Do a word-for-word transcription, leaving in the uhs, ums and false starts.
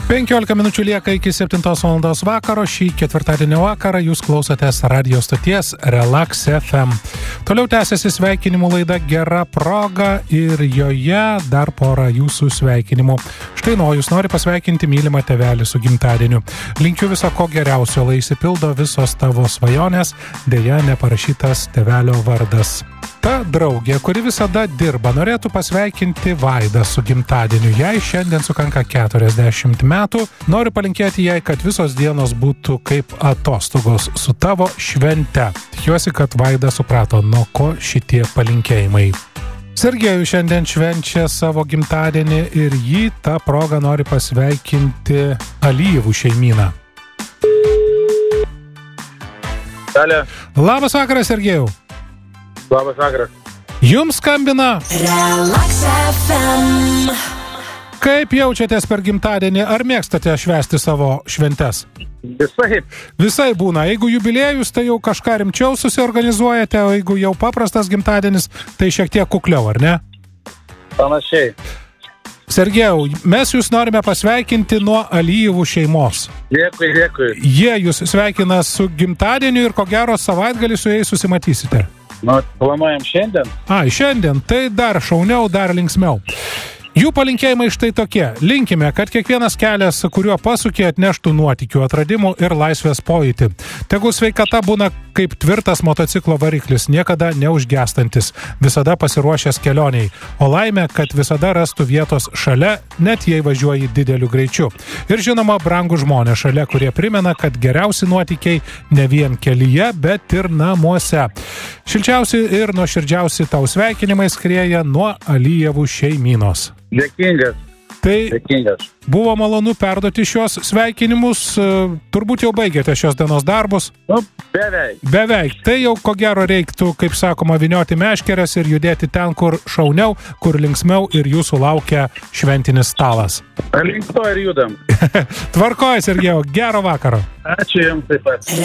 penkiolika minučių lieka iki septintos valandos vakaro. Šį ketvirtadienio vakarą jūs klausotės radio stoties Relax F M. Toliau tęsiasi sveikinimų laida Gera proga ir joje dar porą jūsų sveikinimų. Štai Nojus nori pasveikinti mylimą tėvelį su gimtadieniu. Linkiu viso ko geriausio, lai išsipildo visos tavo svajonės, deja neparašytas tėvelio vardas. Ta draugė, kuri visada dirba, norėtų pasveikinti Vaidą su gimtadieniu. Jai šiandien sukanka keturiasdešimt metų. Noriu palinkėti jai, kad visos dienos būtų kaip atostogos su tavo švente. Tikiuosi, kad Vaida suprato, nuo ko šitie palinkėjimai. Sergejus šiandien švenčia savo gimtadienį ir jį tą progą nori pasveikinti Alyjevų šeimyną. Dalė. Labas vakaras, Sergejau. Labas vakaras. Jums skambina Relax F M. Kaip jaučiatės per gimtadienį? Ar mėgstate švęsti savo šventes? Visai. Visai būna. Jeigu jubiliejus, tai jau kažką rimčiau susiorganizuojate, o jeigu jau paprastas gimtadienis, tai šiek tiek kukliau, ar ne? Panašiai. Sergejau, mes jūs norime pasveikinti nuo Alyjevų šeimos. Dėkui, dėkui. Jie jūs sveikina su gimtadieniu ir ko gero savaitgalį su jais susimatysite. Nu, planuojam šiandien. Ai, šiandien, tai dar šauniau, dar linksmiau. Jų palinkėjimai štai tokie. Linkime, kad kiekvienas kelias, kuriuo pasukė, atneštų nuotykių, atradimų ir laisvės pojūtį. Tegu sveikata būna kaip tvirtas motociklo variklis, niekada neužgestantis, visada pasiruošęs kelioniai. O laimė, kad visada rastų vietos šalia, net jei važiuoji dideliu greičiu. Ir žinoma, brangų žmonės šalia, kurie primena, kad geriausi nuotykiai ne vien kelyje, bet ir namuose. Šilčiausi ir nuoširdžiausi tau sveikinimai skrieja nuo Alyjevų šeimynos. Dėkingas. Tai Dėkingas. buvo malonu perduoti šios sveikinimus. Turbūt jau baigėte šios dienos darbus. Nu, beveik. Beveik. Tai jau ko gero reiktų, kaip sakoma, vynioti meškeres ir judėti ten, kur šauniau, kur linksmiau ir jūsų laukia šventinis stalas. Link to ir judam. Tvarkoj, Sergejau. Gero vakaro. Ačiū jums taip pat.